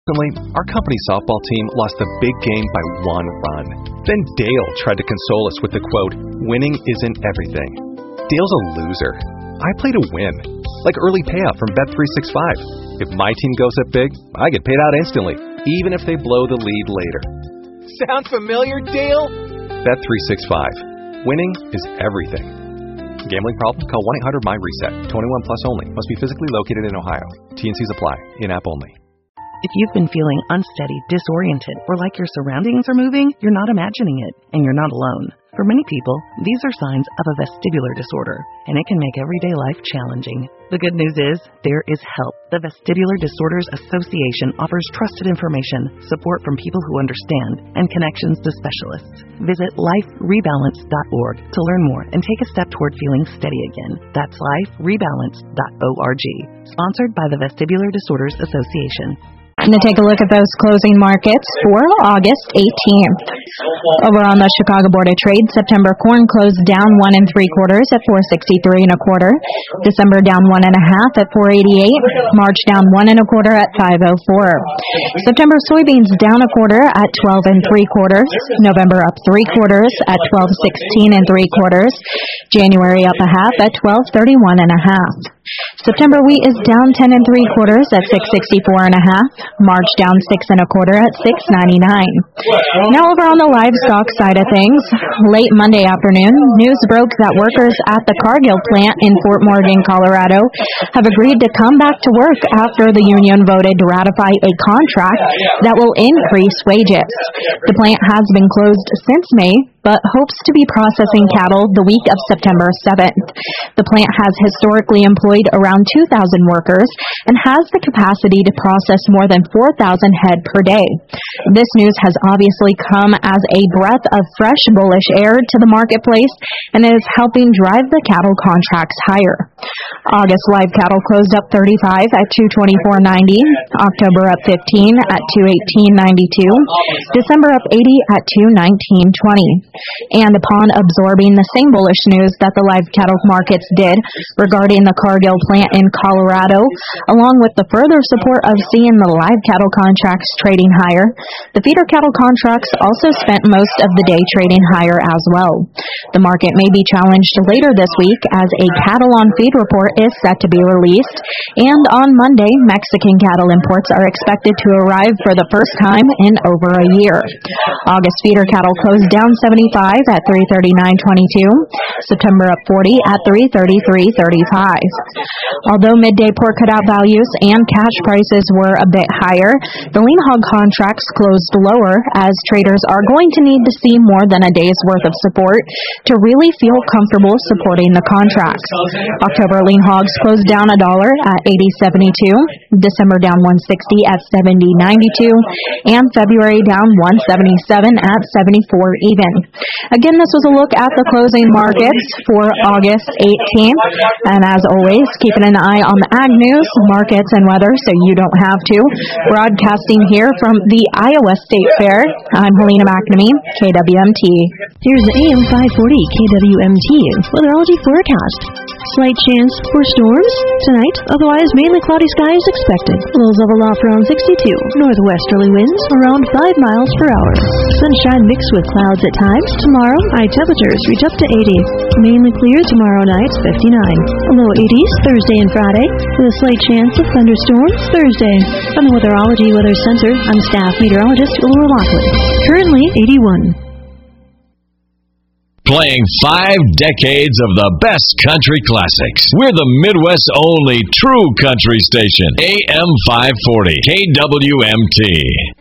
Recently, our company softball team lost the big game by 1 run. Then Dale tried to console us with the quote, "Winning isn't everything." Dale's a loser. I play to win, like early payout from Bet365. If my team goes up big, I get paid out instantly, even if they blow the lead later. Sound familiar, Dale? Bet365. Winning is everything. Gambling problem? Call 1-800-MY-RESET. 21 plus only. Must be physically located in Ohio. T&Cs apply. In-app only. If you've been feeling unsteady, disoriented, or like your surroundings are moving, you're not imagining it, and you're not alone. For many people, these are signs of a vestibular disorder, and it can make everyday life challenging. The good news is, there is help. The Vestibular Disorders Association offers trusted information, support from people who understand, and connections to specialists. Visit liferebalance.org to learn more and take a step toward feeling steady again. That's liferebalance.org. Sponsored by the Vestibular Disorders Association. And to take a look at those closing markets for August 18th. Over on the Chicago Board of Trade, September corn closed down 1 3/4 at $4.63 1/4. December down 1 1/2 at $4.88. March down 1 1/4 at $5.04. September soybeans down 1/4 at 12 3/4. November up 3/4 at 12.16 3/4. January up 1/2 at 12.31 1/2. September wheat is down 10 3/4 at 6.64 1/2. March down 6 1/4 at 6.99. Now over on the livestock side of things, late Monday afternoon, news broke that workers at the Cargill plant in Fort Morgan, Colorado, have agreed to come back to work after the union voted to ratify a contract that will increase wages. The plant has been closed since May, but hopes to be processing cattle the week of September 7th. The plant has historically employed around 2,000 workers and has the capacity to process more than 4,000 head per day. This news has obviously come as a breath of fresh bullish air to the marketplace and is helping drive the cattle contracts higher. August live cattle closed up 35 at $224.90, October up 15 at $218.92, December up 80 at $219.20. And upon absorbing the same bullish news that the live cattle markets did regarding the Cargill plant in Colorado, along with the further support of seeing the live cattle contracts trading higher, the feeder cattle contracts also spent most of the day trading higher as well. The market may be challenged later this week as a cattle on feed report is set to be released, and on Monday, Mexican cattle imports are expected to arrive for the first time in over a year. August feeder cattle closed down 75 at $339.22, September up 40 at $333.35. Although midday pork cutout values and cash prices were a bit higher, the lean hog contracts closed lower as traders are going to need to see more than a day's worth of support to really feel comfortable supporting the contracts. October lean hogs closed down $1 at $80.72, December down $1.60 at $70.92, and February down $1.77 at $74 even. Again, this was a look at the closing markets for August 18th. And as always, keeping an eye on the ag news, markets, and weather so you don't have to. Broadcasting here from the Iowa State Fair, I'm Helena McNamee, KWMT. Here's the AM 540 KWMT weatherology forecast. Slight chance for storms tonight, otherwise mainly cloudy skies expected. Lows level off around 62. Northwesterly winds around 5 miles per hour. Sunshine mixed with clouds at times. Tomorrow, high temperatures reach up to 80. Mainly clear tomorrow night, 59. Low 80s Thursday and Friday, with a slight chance of thunderstorms Thursday. From the Weatherology Weather Center, I'm staff meteorologist Laura Lockwood. Currently 81. Playing 5 decades of the best country classics. We're the Midwest's only true country station. AM 540 KWMT.